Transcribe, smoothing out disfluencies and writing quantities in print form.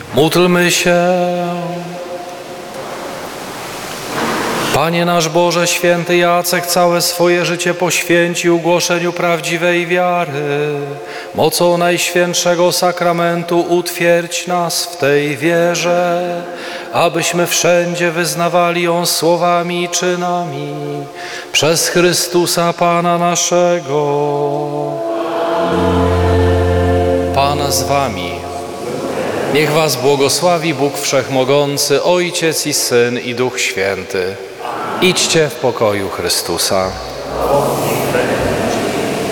Módlmy się. Panie nasz Boże, święty Jacek całe swoje życie poświęcił głoszeniu prawdziwej wiary. Mocą Najświętszego Sakramentu utwierdź nas w tej wierze, abyśmy wszędzie wyznawali ją słowami i czynami. Przez Chrystusa Pana naszego. Pan z wami. Niech was błogosławi Bóg Wszechmogący, Ojciec i Syn i Duch Święty. Idźcie w pokoju Chrystusa.